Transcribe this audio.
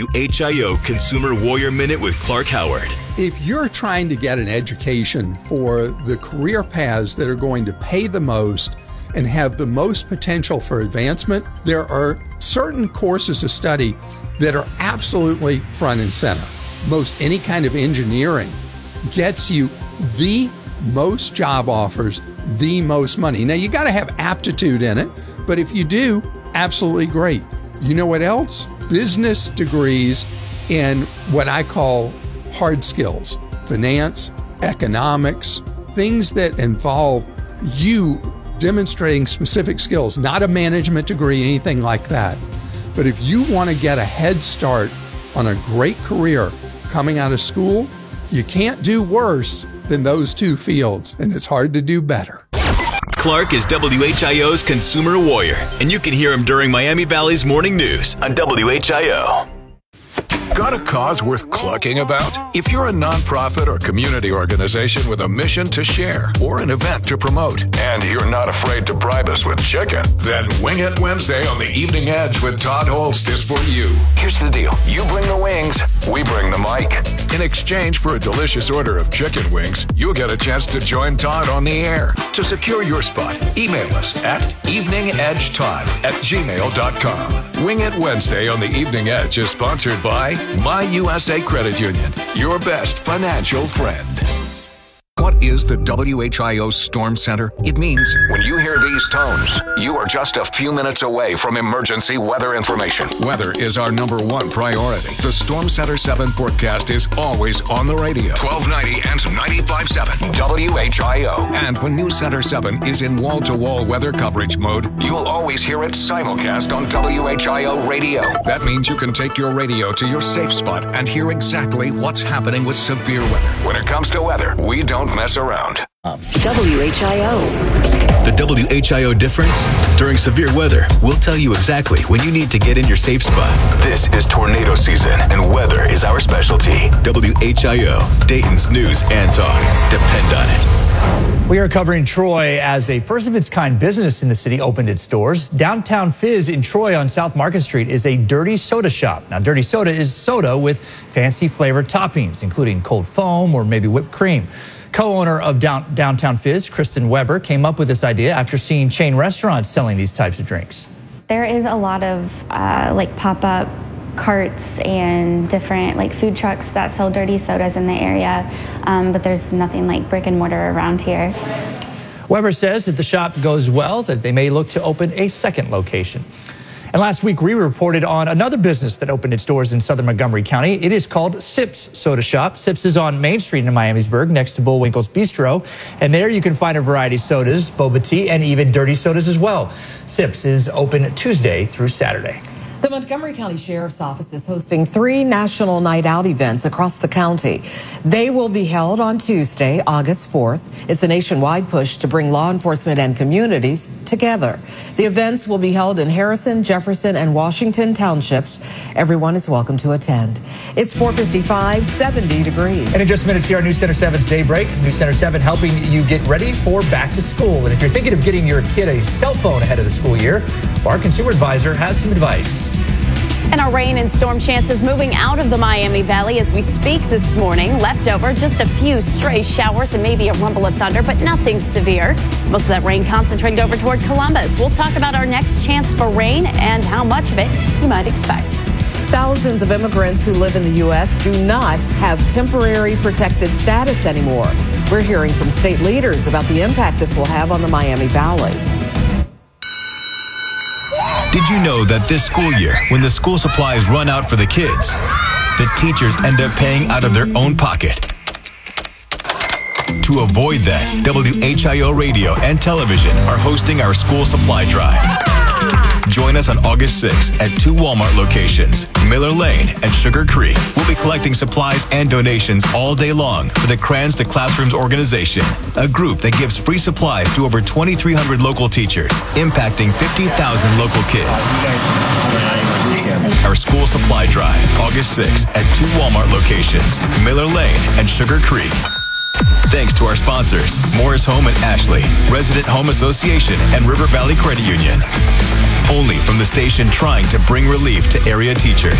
HIO Consumer Warrior Minute with Clark Howard. If you're trying to get an education for the career paths that are going to pay the most and have the most potential for advancement, there are certain courses of study that are absolutely front and center. Most any kind of engineering gets you the most job offers, the most money. Now, you got to have aptitude in it, but if you do, absolutely great. You know what else? Business degrees in what I call hard skills, finance, economics, things that involve you demonstrating specific skills, not a management degree, anything like that. But if you want to get a head start on a great career coming out of school, you can't do worse than those two fields, and it's hard to do better. Clark is WHIO's Consumer Warrior, and you can hear him during Miami Valley's Morning News on WHIO. Got a cause worth clucking about? If you're a nonprofit or community organization with a mission to share or an event to promote, and you're not afraid to bribe us with chicken, then Wing It Wednesday on the Evening Edge with Todd Holst is for you. Here's the deal. You bring the wings, we bring the mic. In exchange for a delicious order of chicken wings, you'll get a chance to join Todd on the air. To secure your spot, email us at eveningedgetodd@gmail.com. Wing It Wednesday on the Evening Edge is sponsored by My USA Credit Union, your best financial friend. What is the WHIO Storm Center? It means when you hear these tones, you are just a few minutes away from emergency weather information. Weather is our number one priority. The Storm Center 7 forecast is always on the radio. 1290 and 95.7 WHIO. And when News Center 7 is in wall-to-wall weather coverage mode, you'll always hear it simulcast on WHIO radio. That means you can take your radio to your safe spot and hear exactly what's happening with severe weather. When it comes to weather, we don't mess around. WHIO. The WHIO difference? During severe weather, we'll tell you exactly when you need to get in your safe spot. This is tornado season, and weather is our specialty. WHIO, Dayton's news and talk. Depend on it. We are covering Troy as a first-of-its-kind business in the city opened its doors. Downtown Fizz in Troy on South Market Street is a dirty soda shop. Now, dirty soda is soda with fancy flavored toppings, including cold foam or maybe whipped cream. Co-owner of Downtown Fizz, Kristen Weber, came up with this idea after seeing chain restaurants selling these types of drinks. There is a lot of pop-up carts and different food trucks that sell dirty sodas in the area, but there's nothing like brick and mortar around here. Weber says that the shop goes well, that they may look to open a second location. And last week, we reported on another business that opened its doors in southern Montgomery County. It is called Sips Soda Shop. Sips is on Main Street in Miamisburg, next to Bullwinkle's Bistro. And there you can find a variety of sodas, boba tea, and even dirty sodas as well. Sips is open Tuesday through Saturday. The Montgomery County Sheriff's Office is hosting 3 national night out events across the county. They will be held on Tuesday, August 4th. It's a nationwide push to bring law enforcement and communities together. The events will be held in Harrison, Jefferson, and Washington townships. Everyone is welcome to attend. It's 4:55, 70 degrees. And in just minutes here on News Center 7's Daybreak, News Center 7 helping you get ready for back to school. And if you're thinking of getting your kid a cell phone ahead of the school year, our consumer advisor has some advice. And our rain and storm chances moving out of the Miami Valley as we speak this morning. Leftover, just a few stray showers and maybe a rumble of thunder, but nothing severe. Most of that rain concentrated over toward Columbus. We'll talk about our next chance for rain and how much of it you might expect. Thousands of immigrants who live in the U.S. do not have temporary protected status anymore. We're hearing from state leaders about the impact this will have on the Miami Valley. Did you know that this school year, when the school supplies run out for the kids, the teachers end up paying out of their own pocket? To avoid that, WHIO Radio and Television are hosting our school supply drive. Join us on August 6th at 2 Walmart locations, Miller Lane and Sugar Creek. We'll be collecting supplies and donations all day long for the Crayons to Classrooms organization, a group that gives free supplies to over 2,300 local teachers, impacting 50,000 local kids. Our school supply drive, August 6th at 2 Walmart locations, Miller Lane and Sugar Creek. Thanks to our sponsors, Morris Home and Ashley, Resident Home Association, and River Valley Credit Union. Only from the station trying to bring relief to area teachers.